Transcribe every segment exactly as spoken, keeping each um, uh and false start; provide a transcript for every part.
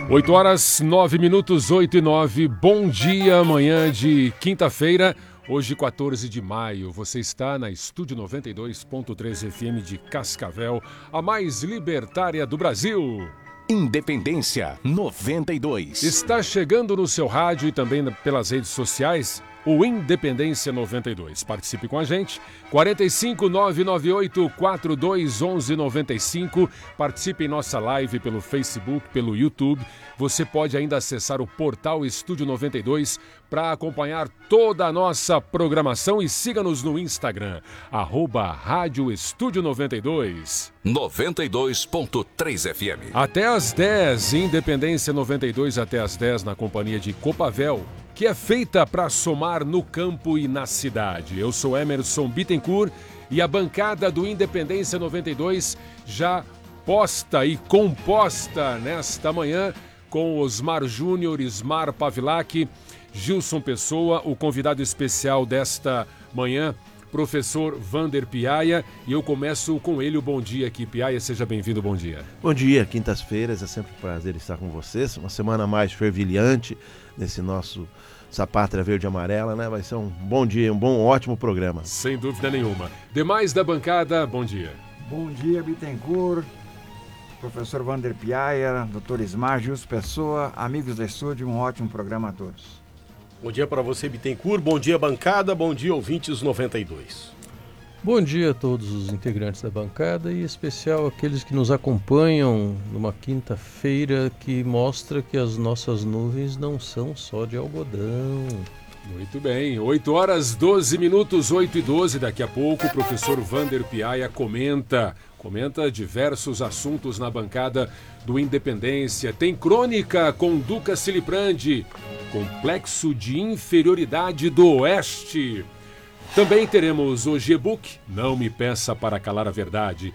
oito horas, nove minutos, oito e nove. Bom dia, manhã de quinta-feira, hoje quatorze de maio. Você está na Estúdio noventa e dois ponto três F M de Cascavel, a mais libertária do Brasil. Independência noventa e dois. Está chegando no seu rádio e também pelas redes sociais o Independência noventa e dois. Participe com a gente, quarenta e cinco, nove nove oito, quatro dois um um, nove cinco. Participe em nossa live pelo Facebook, pelo YouTube. Você pode ainda acessar o portal Estúdio noventa e dois para acompanhar toda a nossa programação e siga-nos no Instagram, arroba Rádio Estúdio noventa e dois. noventa e dois ponto três F M. Até às dez, Independência noventa e dois até às dez na companhia de Copavel, que é feita para somar no campo e na cidade. Eu sou Emerson Bittencourt e a bancada do Independência noventa e dois já posta e composta nesta manhã com Osmar Júnior, Ismar Pavilac, Gilson Pessoa, o convidado especial desta manhã, professor Vander Piaia, e eu começo com ele o bom dia aqui. Piaia, seja bem-vindo, bom dia. Bom dia, quintas-feiras, é sempre um prazer estar com vocês, uma semana mais fervilhante nesse nosso essa pátria verde e amarela, né? Vai ser um bom dia, um bom, ótimo programa. Sem dúvida nenhuma. Demais da bancada, bom dia. Bom dia, Bittencourt, professor Vander Piaia, doutor Ismar, Gilson Pessoa, amigos da estúdio, um ótimo programa a todos. Bom dia para você, Bittencourt, bom dia, bancada, bom dia, ouvintes noventa e dois. Bom dia a todos os integrantes da bancada e em especial aqueles que nos acompanham numa quinta-feira que mostra que as nossas nuvens não são só de algodão. Muito bem, oito horas, doze minutos, oito e doze. Daqui a pouco o professor Vander Piaia comenta, comenta diversos assuntos na bancada do Independência. Tem crônica com Duca Siliprandi, Complexo de Inferioridade do Oeste. Também teremos o G-Book, Não Me Peça para Calar a Verdade.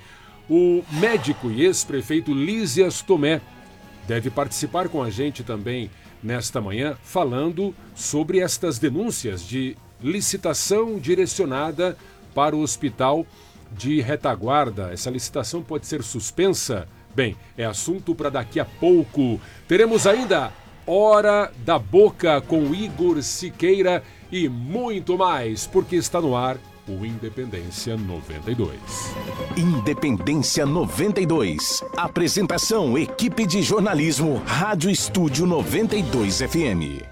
O médico e ex-prefeito Lísias Tomé deve participar com a gente também nesta manhã, falando sobre estas denúncias de licitação direcionada para o hospital de retaguarda. Essa licitação pode ser suspensa? Bem, é assunto para daqui a pouco. Teremos ainda Hora da Boca com Igor Siqueira e muito mais, porque está no ar o Independência noventa e dois. Independência noventa e dois. Apresentação, equipe de jornalismo, Rádio Estúdio noventa e dois F M.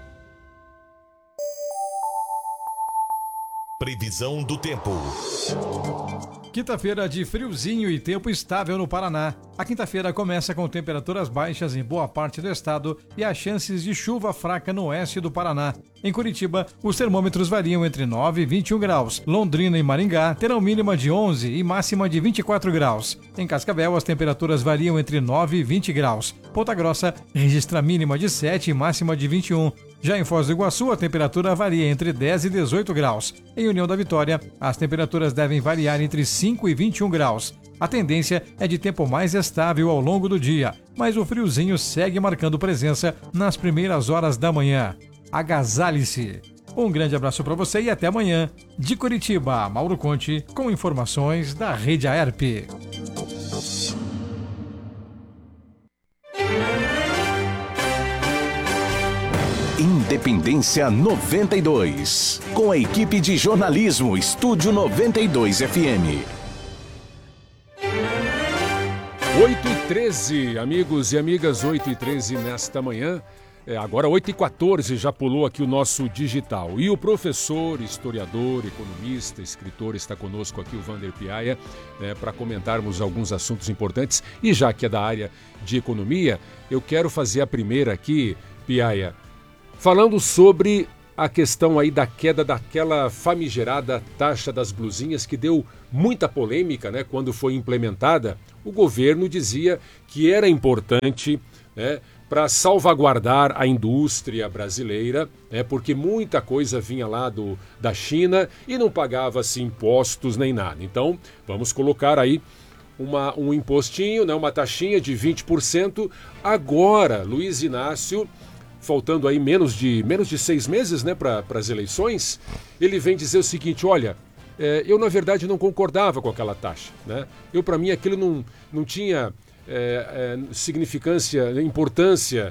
Previsão do tempo. Quinta-feira de friozinho e tempo estável no Paraná. A quinta-feira começa com temperaturas baixas em boa parte do estado e há chances de chuva fraca no oeste do Paraná. Em Curitiba, os termômetros variam entre nove e vinte e um graus. Londrina e Maringá terão mínima de onze e máxima de vinte e quatro graus. Em Cascavel, as temperaturas variam entre nove e vinte graus. Ponta Grossa registra mínima de sete e máxima de vinte e um. Já em Foz do Iguaçu, a temperatura varia entre dez e dezoito graus. Em União da Vitória, as temperaturas devem variar entre cinco e vinte e um graus. A tendência é de tempo mais estável ao longo do dia, mas o friozinho segue marcando presença nas primeiras horas da manhã. Agasalhe-se! Um grande abraço para você e até amanhã. De Curitiba, Mauro Conte, com informações da Rede Aerp. Independência noventa e dois. Com a equipe de jornalismo Estúdio noventa e dois F M. oito e treze, amigos e amigas, oito e treze nesta manhã. É, agora oito e quatorze, já pulou aqui o nosso digital. E o professor, historiador, economista, escritor está conosco aqui, o Vander Piaia, né, para comentarmos alguns assuntos importantes. E já que é da área de economia, eu quero fazer a primeira aqui, Piaia, falando sobre a questão aí da queda daquela famigerada taxa das blusinhas que deu muita polêmica, né, quando foi implementada. O governo dizia que era importante, né, para salvaguardar a indústria brasileira, né, porque muita coisa vinha lá do, da China e não pagava-se impostos nem nada. Então, vamos colocar aí uma, um impostinho, né, uma taxinha de vinte por cento. Agora, Luiz Inácio, faltando aí menos de, menos de seis meses, né, para as eleições, ele vem dizer o seguinte: olha, é, eu na verdade não concordava com aquela taxa, né? Eu, para mim, aquilo não, não tinha é, é, significância, importância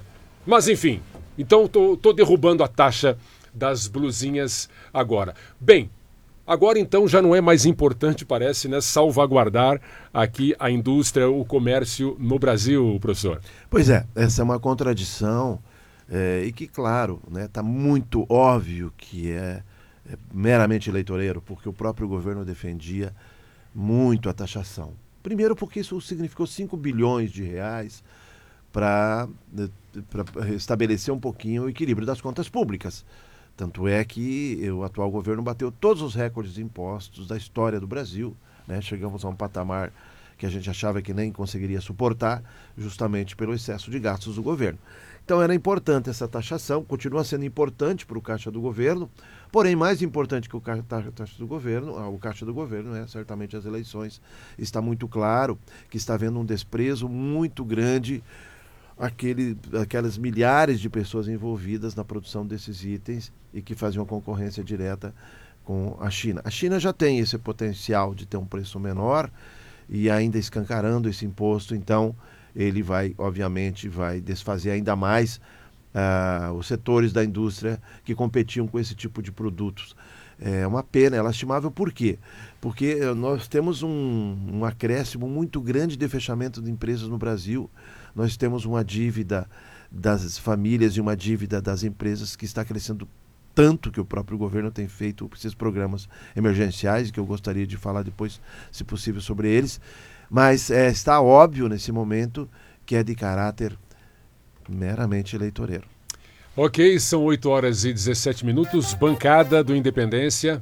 Mas enfim, então tô, tô derrubando a taxa das blusinhas agora. Bem, agora então já não é mais importante, parece, né, salvaguardar aqui a indústria, o comércio no Brasil, professor. Pois é, essa é uma contradição é, e que, claro, né, tá muito óbvio que é, é meramente eleitoreiro, porque o próprio governo defendia muito a taxação. Primeiro porque isso significou cinco bilhões de reais para estabelecer um pouquinho o equilíbrio das contas públicas. Tanto é que o atual governo bateu todos os recordes de impostos da história do Brasil, né? Chegamos a um patamar que a gente achava que nem conseguiria suportar, justamente pelo excesso de gastos do governo. Então era importante essa taxação, continua sendo importante para o caixa do governo, porém mais importante que o caixa do governo, o caixa do governo é certamente as eleições. Está muito claro que está havendo um desprezo muito grande Aquele, aquelas milhares de pessoas envolvidas na produção desses itens e que faziam concorrência direta com a China. A China já tem esse potencial de ter um preço menor e ainda escancarando esse imposto, então ele vai, obviamente, vai desfazer ainda mais uh, os setores da indústria que competiam com esse tipo de produtos. É uma pena, é lastimável. Por quê? Porque nós temos um, um acréscimo muito grande de fechamento de empresas no Brasil. Nós temos uma dívida das famílias e uma dívida das empresas que está crescendo tanto, que o próprio governo tem feito esses programas emergenciais, que eu gostaria de falar depois, se possível, sobre eles. Mas é, está óbvio nesse momento que é de caráter meramente eleitoreiro. Ok, são oito horas e dezessete minutos. Bancada do Independência.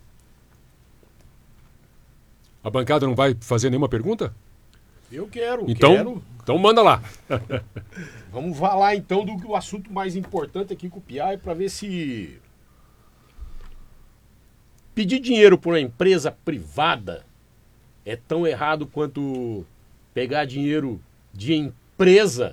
A bancada não vai fazer nenhuma pergunta? Eu quero, então, quero. Então manda lá. Vamos falar então do, do assunto mais importante aqui com o Piai para ver se pedir dinheiro para uma empresa privada é tão errado quanto pegar dinheiro de empresa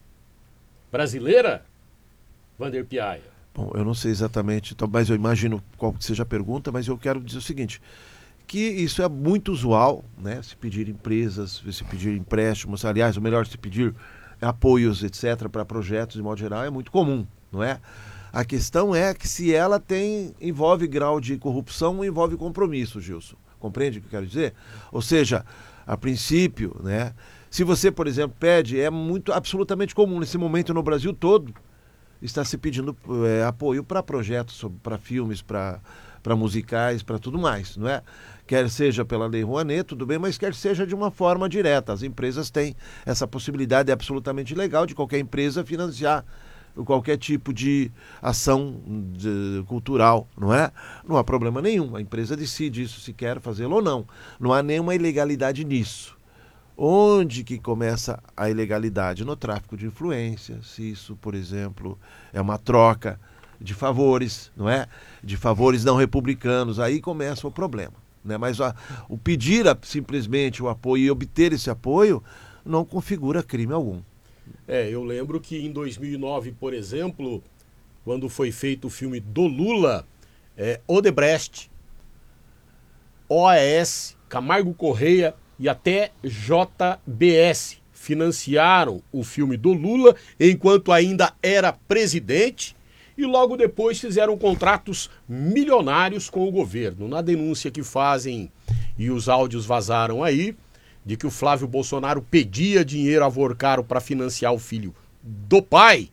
brasileira, Vander Piai. Bom, eu não sei exatamente, mas eu imagino qual seja a pergunta, mas eu quero dizer o seguinte, que isso é muito usual, né? Se pedir empresas, se pedir empréstimos, aliás, o melhor se pedir apoios, etcétera, para projetos de modo geral, é muito comum, não é? A questão é que se ela tem, envolve grau de corrupção ou envolve compromisso, Gilson. Compreende o que eu quero dizer? Ou seja, a princípio, né? Se você, por exemplo, pede, é muito absolutamente comum nesse momento no Brasil todo, está se pedindo é, apoio para projetos, para filmes, para para musicais, para tudo mais, não é? Quer seja pela Lei Rouanet, tudo bem, mas quer seja de uma forma direta. As empresas têm essa possibilidade, é absolutamente legal, de qualquer empresa financiar qualquer tipo de ação de, cultural, não é? Não há problema nenhum, a empresa decide isso, se quer fazê-lo ou não. Não há nenhuma ilegalidade nisso. Onde que começa a ilegalidade? No tráfico de influência, se isso, por exemplo, é uma troca de favores, não é? De favores não republicanos, aí começa o problema, né? Mas a, o pedir a, simplesmente o apoio e obter esse apoio não configura crime algum. É, eu lembro que em dois mil e nove, por exemplo, quando foi feito o filme do Lula, é, Odebrecht, O A S, Camargo Correia e até J B S financiaram o filme do Lula enquanto ainda era presidente e logo depois fizeram contratos milionários com o governo. Na denúncia que fazem, e os áudios vazaram aí, de que o Flávio Bolsonaro pedia dinheiro a Vorcaro para financiar o filho do pai,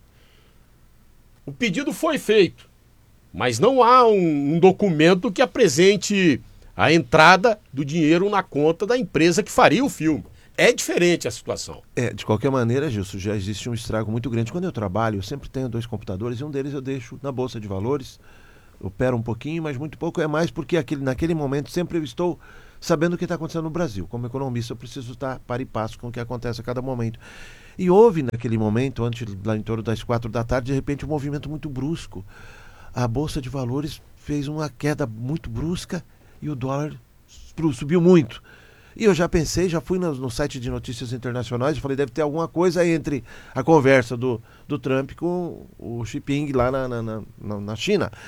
o pedido foi feito, mas não há um, um documento que apresente a entrada do dinheiro na conta da empresa que faria o filme. É diferente a situação. É, de qualquer maneira, Gilson, já existe um estrago muito grande. Quando eu trabalho, eu sempre tenho dois computadores e um deles eu deixo na Bolsa de Valores. Opero um pouquinho, mas muito pouco. É mais porque aquele, naquele momento sempre eu estou sabendo o que está acontecendo no Brasil. Como economista, eu preciso estar par e passo com o que acontece a cada momento. E houve naquele momento, antes, lá em torno das quatro da tarde, de repente um movimento muito brusco. A Bolsa de Valores fez uma queda muito brusca e o dólar subiu muito. E eu já pensei, já fui no, no site de notícias internacionais e falei, deve ter alguma coisa entre a conversa do, do Trump com o Xi Jinping lá na, na, na, na China.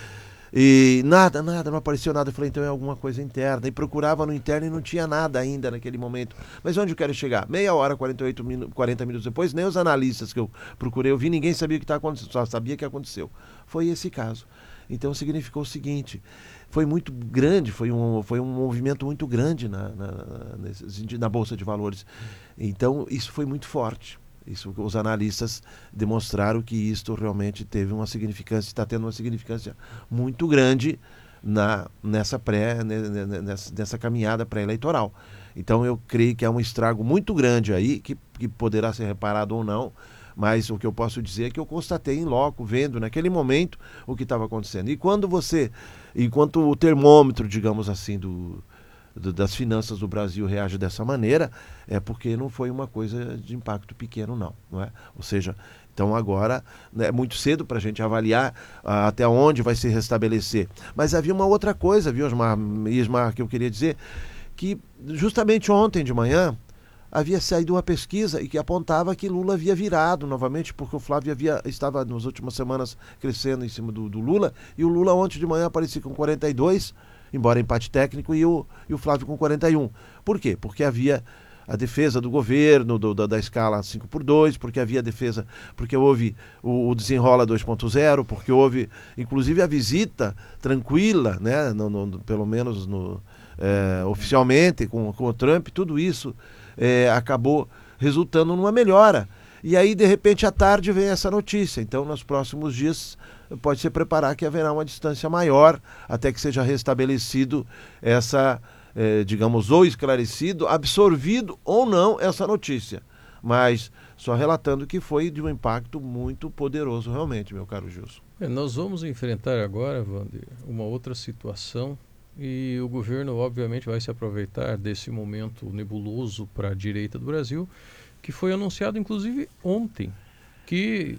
E nada, nada, não apareceu nada. Eu falei, então é alguma coisa interna. E procurava no interno e não tinha nada ainda naquele momento. Mas onde eu quero chegar? Meia hora, quarenta e oito minutos, quarenta minutos depois, nem os analistas que eu procurei, eu vi, ninguém sabia o que estava acontecendo, só sabia que aconteceu. Foi esse caso. Então significou o seguinte, foi muito grande, foi um, foi um movimento muito grande na, na, na, na Bolsa de Valores. Então isso foi muito forte. Isso, os analistas demonstraram que isto realmente teve uma significância, está tendo uma significância muito grande na, nessa, pré, nessa, nessa caminhada pré-eleitoral. Então eu creio que é um estrago muito grande aí, que, que poderá ser reparado ou não, mas o que eu posso dizer é que eu constatei em loco, vendo naquele momento o que estava acontecendo. E quando você, enquanto o termômetro, digamos assim, do... das finanças do Brasil reage dessa maneira, é porque não foi uma coisa de impacto pequeno, não, não é? Ou seja, então agora, né, é muito cedo para a gente avaliar ah, até onde vai se restabelecer. Mas havia uma outra coisa, viu, Osmar, Ismar, que eu queria dizer, que justamente ontem de manhã havia saído uma pesquisa e que apontava que Lula havia virado novamente, porque o Flávio havia, estava nas últimas semanas crescendo em cima do, do Lula, e o Lula ontem de manhã aparecia com quarenta e dois, embora empate técnico, e o, e o Flávio com quarenta e um. Por quê? Porque havia a defesa do governo, do, da, da escala cinco por dois, porque havia a defesa, porque houve o, o desenrola dois ponto zero, porque houve, inclusive, a visita tranquila, né, no, no, pelo menos no, é, oficialmente, com, com o Trump, tudo isso é, acabou resultando numa melhora. E aí, de repente, à tarde vem essa notícia. Então, nos próximos dias, pode se preparar que haverá uma distância maior até que seja restabelecido essa, eh, digamos, ou esclarecido, absorvido ou não essa notícia. Mas só relatando que foi de um impacto muito poderoso realmente, meu caro Gilson. É, nós vamos enfrentar agora, Wander, uma outra situação e o governo obviamente vai se aproveitar desse momento nebuloso para a direita do Brasil, que foi anunciado inclusive ontem, que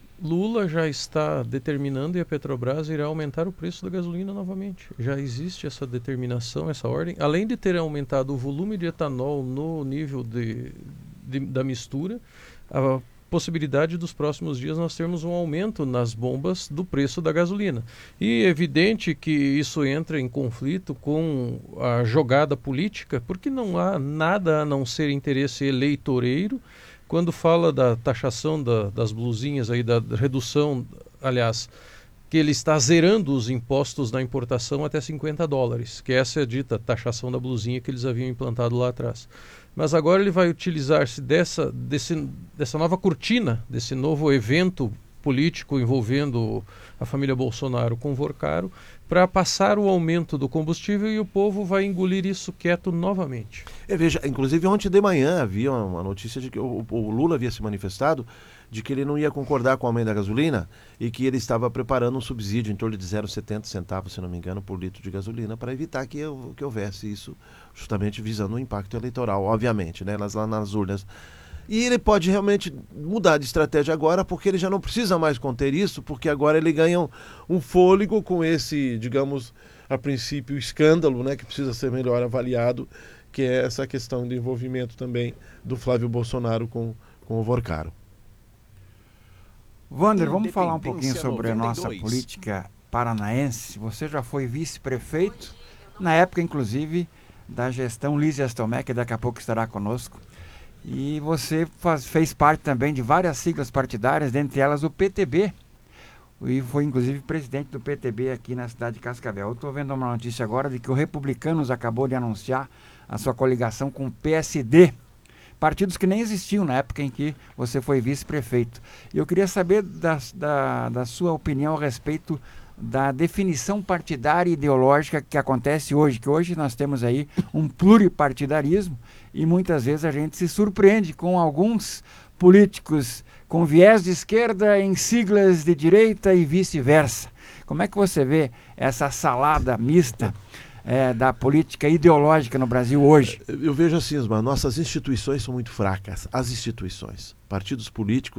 Lula já está determinando e a Petrobras irá aumentar o preço da gasolina novamente. Já existe essa determinação, essa ordem. Além de ter aumentado o volume de etanol no nível de, de, da mistura, a possibilidade dos próximos dias nós termos um aumento nas bombas do preço da gasolina. E é evidente que isso entra em conflito com a jogada política, porque não há nada a não ser interesse eleitoreiro. Quando fala da taxação da, das blusinhas, aí, da redução, aliás, que ele está zerando os impostos na importação até cinquenta dólares, que essa é a dita taxação da blusinha que eles haviam implantado lá atrás. Mas agora ele vai utilizar-se dessa, desse, dessa nova cortina, desse novo evento político envolvendo a família Bolsonaro com Vorcaro, para passar o aumento do combustível e o povo vai engolir isso quieto novamente. É, veja, inclusive ontem de manhã havia uma notícia de que o, o Lula havia se manifestado de que ele não ia concordar com o aumento da gasolina e que ele estava preparando um subsídio em torno de zero vírgula setenta centavos, se não me engano, por litro de gasolina, para evitar que, eu, que houvesse isso, justamente visando o impacto eleitoral, obviamente, né, lá nas urnas. E ele pode realmente mudar de estratégia agora, porque ele já não precisa mais conter isso, porque agora ele ganha um, um fôlego com esse, digamos, a princípio, escândalo, né, que precisa ser melhor avaliado, que é essa questão de envolvimento também do Flávio Bolsonaro com, com o Vorcaro. Wander, vamos falar um pouquinho sobre a nossa política paranaense. Você já foi vice-prefeito, na época, inclusive, da gestão Lísias Tomé, que daqui a pouco estará conosco. E você faz, fez parte também de várias siglas partidárias, dentre elas o P T B. E foi inclusive presidente do P T B aqui na cidade de Cascavel. Eu estou vendo uma notícia agora de que o Republicanos acabou de anunciar a sua coligação com o P S D. Partidos que nem existiam na época em que você foi vice-prefeito. E eu queria saber da, da, da sua opinião a respeito da definição partidária e ideológica que acontece hoje, que hoje nós temos aí um pluripartidarismo e muitas vezes a gente se surpreende com alguns políticos com viés de esquerda em siglas de direita e vice-versa. Como é que você vê essa salada mista é, da política ideológica no Brasil hoje? Eu vejo assim, Osmar, nossas instituições são muito fracas, as instituições, partidos políticos